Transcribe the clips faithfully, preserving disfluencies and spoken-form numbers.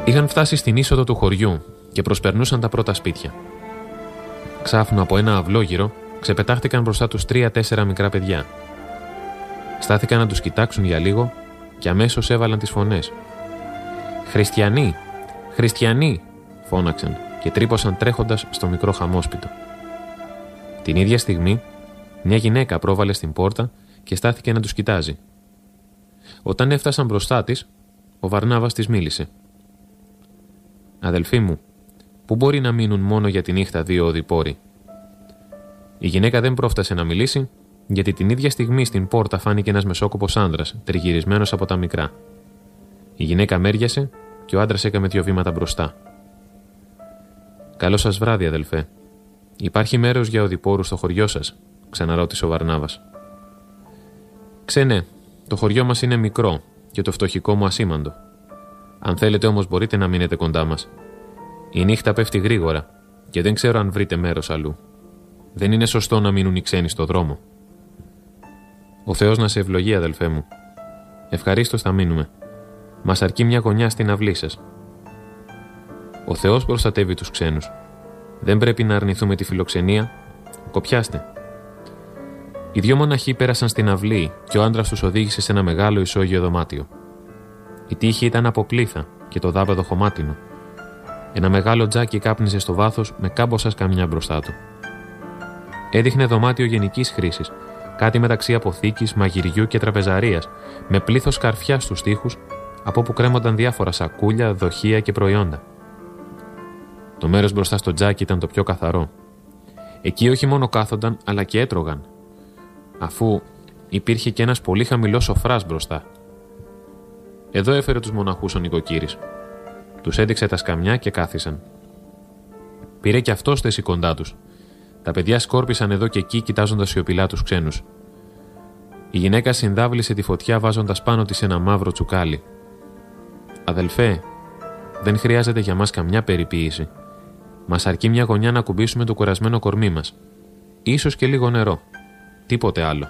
Είχαν φτάσει στην είσοδο του χωριού και προσπερνούσαν τα πρώτα σπίτια. Ξάφνου από ένα αυλόγυρο ξεπετάχτηκαν μπροστά τους τρία-τέσσερα μικρά παιδιά. Στάθηκαν να τους κοιτάξουν για λίγο και αμέσως έβαλαν τις φωνές. «Χριστιανοί! Χριστιανοί!» φώναξαν και τρύπωσαν τρέχοντας στο μικρό χαμόσπιτο. Την ίδια στιγμή, μια γυναίκα πρόβαλε στην πόρτα και στάθηκε να τους κοιτάζει. Όταν έφτασαν μπροστά της, ο Βαρνάβας της μίλησε. «Αδελφοί μου, πού μπορεί να μείνουν μόνο για τη νύχτα δύο οδηπόροι?» Η γυναίκα δεν πρόφτασε να μιλήσει, γιατί την ίδια στιγμή στην πόρτα φάνηκε ένας μεσόκοπος άνδρας, τριγυρισμένος από τα μικρά. Η γυναίκα μέριασε και ο άντρας έκαμε δύο βήματα μπροστά. «Καλό σας βράδυ, αδελφέ. Υπάρχει μέρος για οδηπόρους στο χωριό σας?» ξαναρώτησε ο Βαρνάβας. «Ξένε, το χωριό μας είναι μικρό και το φτωχικό μου ασήμαντο. Αν θέλετε όμως μπορείτε να μείνετε κοντά μας. Η νύχτα πέφτει γρήγορα και δεν ξέρω αν βρείτε μέρος αλλού. Δεν είναι σωστό να μείνουν οι ξένοι στο δρόμο». «Ο Θεός να σε ευλογεί, αδελφέ μου. Ευχαρίστως θα μείνουμε. Μας αρκεί μια γωνιά στην αυλή σας». «Ο Θεός προστατεύει τους ξένους. Δεν πρέπει να αρνηθούμε τη φιλοξενία. Κοπιάστε». Οι δυο μοναχοί πέρασαν στην αυλή και ο άντρας τους οδήγησε σε ένα μεγάλο ισόγειο δωμάτιο. Η τύχη ήταν από πλήθα και το δάπεδο χωμάτινο. Ένα μεγάλο τζάκι κάπνιζε στο βάθος με κάμποσα σκαμιά μπροστά του. Έδειχνε δωμάτιο γενικής χρήσης, κάτι μεταξύ αποθήκης, μαγειριού και τραπεζαρίας, με πλήθος καρφιά στους τοίχους, από όπου κρέμονταν διάφορα σακούλια, δοχεία και προϊόντα. Το μέρος μπροστά στο τζάκι ήταν το πιο καθαρό. Εκεί όχι μόνο κάθονταν, αλλά και έτρωγαν, αφού υπήρχε και ένας πολύ χαμηλός σοφράς μπροστά. Εδώ έφερε τους μοναχούς ο νοικοκύρης. Τους έδειξε τα σκαμιά και κάθισαν. Πήρε και αυτός θέση κοντά τους. Τα παιδιά σκόρπισαν εδώ και εκεί, κοιτάζοντας σιωπηλά τους ξένους. Η γυναίκα συνδάβλησε τη φωτιά βάζοντας πάνω της ένα μαύρο τσουκάλι. «Αδελφέ, δεν χρειάζεται για μας καμιά περιποίηση. Μας αρκεί μια γωνιά να κουμπίσουμε το κουρασμένο κορμί μας. Ίσως και λίγο νερό. Τίποτε άλλο.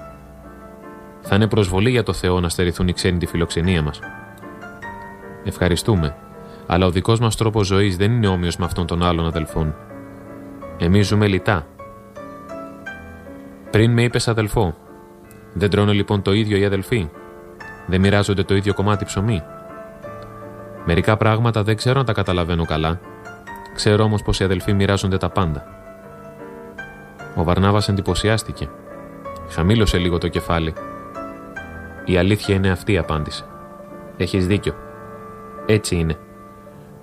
Θα είναι προσβολή για το Θεό να στερηθούν οι ξένοι τη φιλοξενία μας. Ευχαριστούμε, αλλά ο δικός μας τρόπος ζωής δεν είναι όμοιος με αυτόν των άλλων αδελφών. Εμείς ζούμε λιτά». «Πριν με είπες αδελφό. Δεν τρώνε λοιπόν το ίδιο οι αδελφοί? Δεν μοιράζονται το ίδιο κομμάτι ψωμί?» «Μερικά πράγματα δεν ξέρω να τα καταλαβαίνω καλά. Ξέρω όμως πως οι αδελφοί μοιράζονται τα πάντα». Ο Βαρνάβας εντυπωσιάστηκε. Χαμήλωσε λίγο το κεφάλι. «Η αλήθεια είναι αυτή», απάντησε. «Έχεις δίκιο. Έτσι είναι.